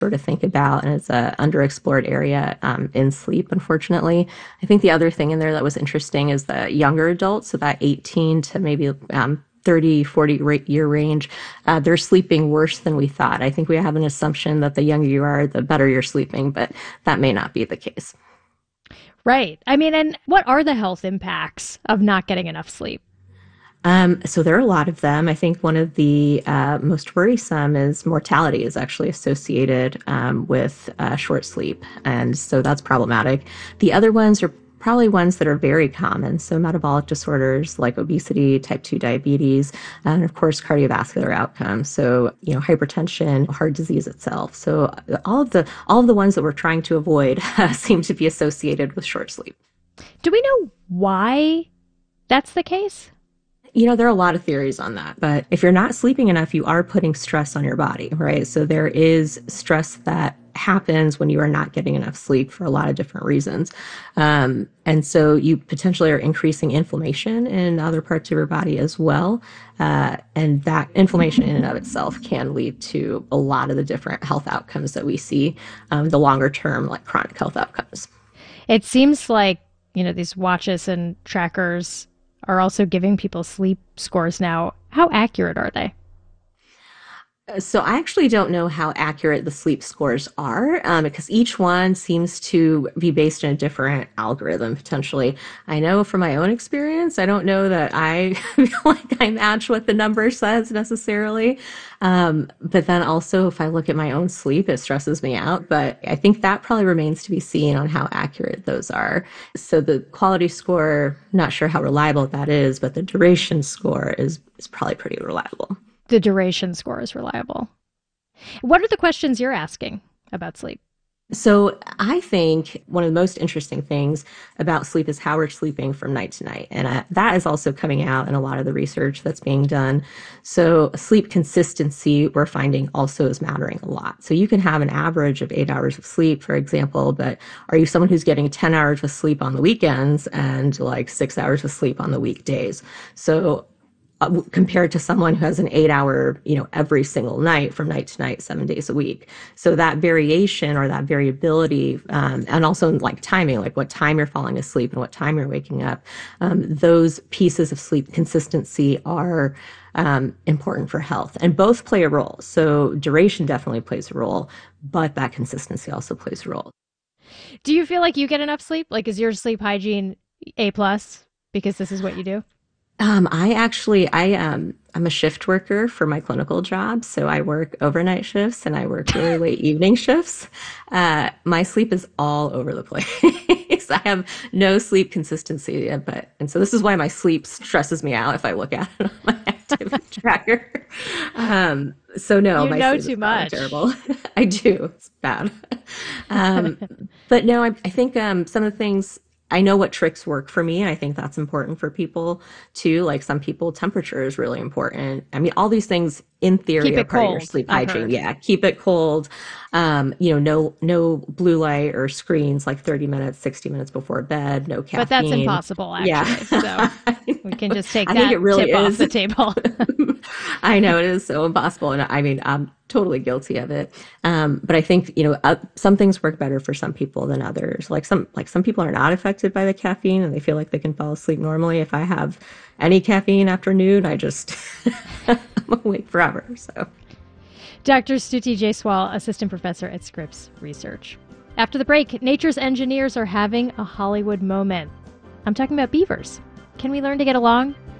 sort of think about, and it's a underexplored area in sleep, unfortunately. I think the other thing in there that was interesting is the younger adults, so that 18 to maybe 30, 40-year range, they're sleeping worse than we thought. I think we have an assumption that the younger you are, the better you're sleeping, but that may not be the case. Right. I mean, and what are the health impacts of not getting enough sleep? So there are a lot of them. I think one of the most worrisome is mortality is actually associated with short sleep. And so that's problematic. The other ones are probably ones that are very common. So metabolic disorders like obesity, type 2 diabetes, and of course, cardiovascular outcomes. So, hypertension, heart disease itself. So all of the ones that we're trying to avoid seem to be associated with short sleep. Do we know why that's the case? There are a lot of theories on that, but if you're not sleeping enough, you are putting stress on your body, right? So there is stress that happens when you are not getting enough sleep for a lot of different reasons. And so you potentially are increasing inflammation in other parts of your body as well. And that inflammation in and of itself can lead to a lot of the different health outcomes that we see, the longer term, like chronic health outcomes. It seems like, these watches and trackers are also giving people sleep scores now. How accurate are they? So I actually don't know how accurate the sleep scores are, because each one seems to be based on a different algorithm potentially. I know from my own experience, I don't know that I feel like I match what the number says necessarily. But then also if I look at my own sleep, it stresses me out. But I think that probably remains to be seen on how accurate those are. So the quality score, not sure how reliable that is, but the duration score is probably pretty reliable. The duration score is reliable. What are the questions you're asking about sleep? So I think one of the most interesting things about sleep is how we're sleeping from night to night. And that is also coming out in a lot of the research that's being done. So sleep consistency, we're finding also is mattering a lot. So you can have an average of 8 hours of sleep, for example, but are you someone who's getting 10 hours of sleep on the weekends and like 6 hours of sleep on the weekdays? So compared to someone who has an 8 hour, every single night from night to night, 7 days a week. So that variation or that variability, and also like timing, like what time you're falling asleep and what time you're waking up, those pieces of sleep consistency are important for health, and both play a role. So duration definitely plays a role, but that consistency also plays a role. Do you feel like you get enough sleep? Like, is your sleep hygiene A plus because this is what you do? I'm a shift worker for my clinical job. So I work overnight shifts and I work really late evening shifts. My sleep is all over the place. I have no sleep consistency, and so this is why my sleep stresses me out if I look at it on my activity tracker. So no, You my know sleep is too probably much. terrible. I do. It's bad. Um, but no, I think some of the things I know what tricks work for me. And I think that's important for people too. Like some people, temperature is really important. I mean, all these things in theory Keep are it part of your cold, sleep I've hygiene. heard. Yeah. Keep it cold. No blue light or screens like 30 minutes, 60 minutes before bed, no But that's caffeine. impossible, Yeah. actually. So we can just take I think that it really tip off is. the table. I know it is so impossible. And I mean, I'm totally guilty of it. But I think, some things work better for some people than others. Like some people are not affected by the caffeine and they feel like they can fall asleep normally. If I have any caffeine after noon, I just, I'm awake forever. So. Dr. Stuti Jaiswal, assistant professor at Scripps Research. After the break, nature's engineers are having a Hollywood moment. I'm talking about beavers. Can we learn to get along?